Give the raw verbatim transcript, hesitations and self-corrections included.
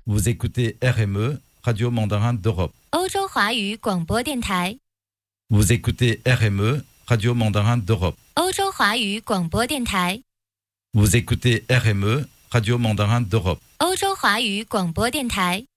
Vous écoutez R M E, Radio Mandarin d'Europe. 欧洲华语广播电台。 Vous écoutez R M E, Radio Mandarin d'Europe. 欧洲华语广播电台。 Vous écoutez R M E, Radio Mandarin d'Europe. 欧洲华语广播电台。